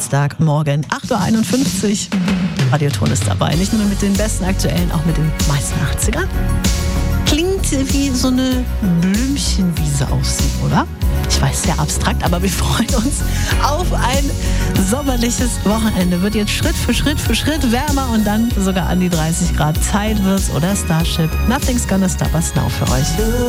Dienstagmorgen, 8.51 Uhr. Radioton ist dabei, nicht nur mit den besten aktuellen, auch mit den meisten 80ern. Klingt wie so eine Blümchenwiese aussieht, oder? Ich weiß, sehr abstrakt, aber wir freuen uns auf ein sommerliches Wochenende. Wird jetzt Schritt für Schritt wärmer und dann sogar an die 30 Grad. Zeit wird's oder Starship. Nothing's gonna stop us now für euch.